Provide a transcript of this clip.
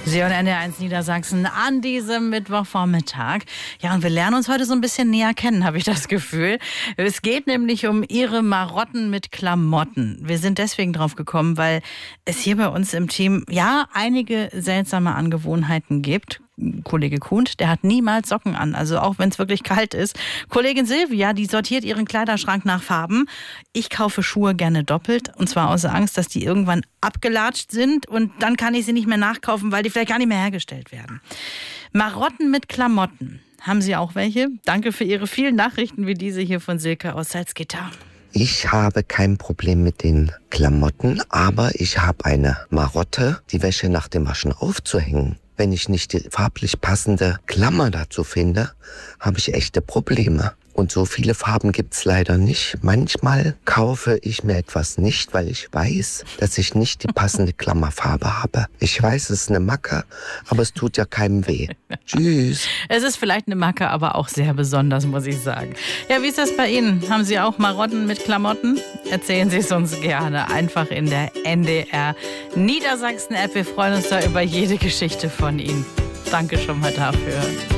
Sie hören NDR1 Niedersachsen an diesem Mittwochvormittag. Ja, und wir lernen uns heute so ein bisschen näher kennen, habe ich das Gefühl. Es geht nämlich um Ihre Marotten mit Klamotten. Wir sind deswegen drauf gekommen, weil es hier bei uns im Team ja einige seltsame Angewohnheiten gibt. Kollege Kuhnt, der hat niemals Socken an, also auch wenn es wirklich kalt ist. Kollegin Silvia, die sortiert ihren Kleiderschrank nach Farben. Ich kaufe Schuhe gerne doppelt und zwar aus Angst, dass die irgendwann abgelatscht sind und dann kann ich sie nicht mehr nachkaufen, weil die vielleicht gar nicht mehr hergestellt werden. Marotten mit Klamotten. Haben Sie auch welche? Danke für Ihre vielen Nachrichten wie diese hier von Silke aus Salzgitter. Ich habe kein Problem mit den Klamotten, aber ich habe eine Marotte, die Wäsche nach dem Waschen aufzuhängen. Wenn ich nicht die farblich passende Klammer dazu finde, habe ich echte Probleme. Und so viele Farben gibt's leider nicht. Manchmal kaufe ich mir etwas nicht, weil ich weiß, dass ich nicht die passende Klammerfarbe habe. Ich weiß, es ist eine Macke, aber es tut ja keinem weh. Tschüss. Es ist vielleicht eine Macke, aber auch sehr besonders, muss ich sagen. Ja, wie ist das bei Ihnen? Haben Sie auch Marotten mit Klamotten? Erzählen Sie es uns gerne. Einfach in der NDR Niedersachsen-App. Wir freuen uns da über jede Geschichte von Ihnen. Danke schon mal dafür.